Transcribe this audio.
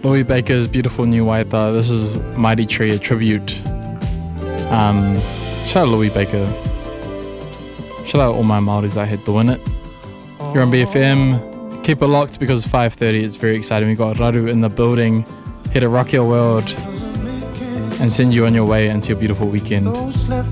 Louis Baker's beautiful new Waita. This is Mighty Tree, a tribute. Shout out Louis Baker. Shout out all my Māoris out here doing it. You're on BFM. Keep it locked because 5:30. It's very exciting. We got Raru in the building. Here to rock your world and send you on your way into your beautiful weekend. Those left